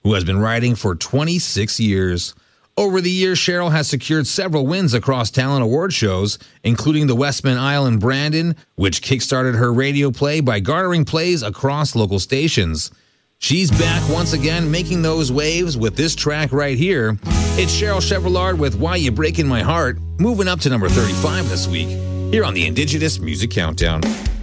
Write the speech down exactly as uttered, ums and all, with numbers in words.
who has been writing for twenty-six years. Over the years, Cheryl has secured several wins across talent award shows, including the Westman Island Brandon, which kickstarted her radio play by garnering plays across local stations. She's back once again, making those waves with this track right here. It's Cheryl Chevrolet with Why You Breaking My Heart, moving up to number thirty-five this week, here on the Indigenous Music Countdown.